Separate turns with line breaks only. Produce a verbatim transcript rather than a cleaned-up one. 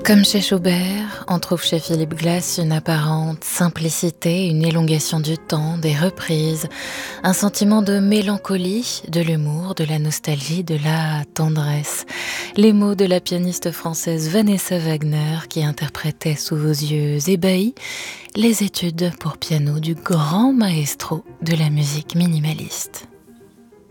Comme chez Schubert, on trouve chez Philip Glass une apparente simplicité, une élongation du temps, des reprises, un sentiment de mélancolie, de l'humour, de la nostalgie, de la tendresse. Les mots de la pianiste française Vanessa Wagner qui interprétait sous vos yeux ébahis les études pour piano du grand maestro de la musique minimaliste.